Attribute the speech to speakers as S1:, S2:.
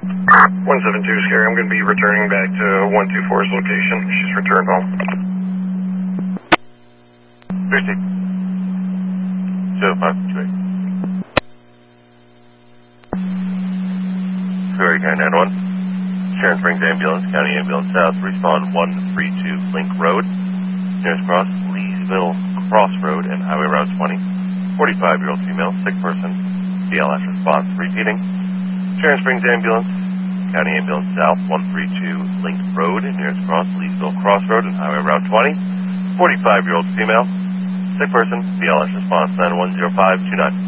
S1: 172 Scary. I'm going to be returning back to 124's location. She's returned home.
S2: 50. 0528. Ferry Care 91. Sharon Springs Ambulance, County Ambulance South, respond 132 Link Road. Nearest cross, Leesville Crossroad and Highway Route 20. 45-year-old female, sick person. BLS response. Repeating. Sharon Springs Ambulance, County Ambulance South, 132 Link Road. Nearest cross, Leesville Crossroad and Highway Route 20. 45-year-old female, sick person. BLS response 910-529.